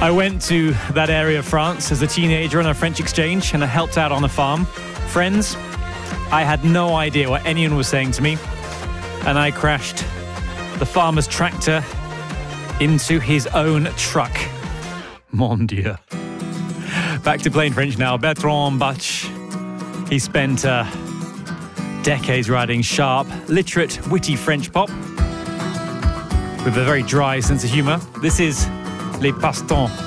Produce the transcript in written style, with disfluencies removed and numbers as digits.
I went to that area of France as a teenager on a French exchange, and I helped out on a farm. Friends, I had no idea what anyone was saying to me, and I crashed the farmer's tractor into his own truck. Mon Dieu. Back to plain French now. Bertrand Bach. He spent decades writing sharp, literate, witty French pop with a very dry sense of humour. This is Les Passe-Temps.